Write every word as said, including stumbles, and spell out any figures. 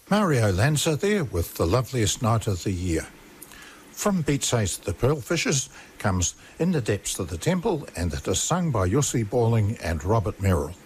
Mario Lanza there with The Loveliest Night of the Year. From Beats Ace the Pearlfishers comes In the Depths of the Temple, and it is sung by Yossi Balling and Robert Merrill.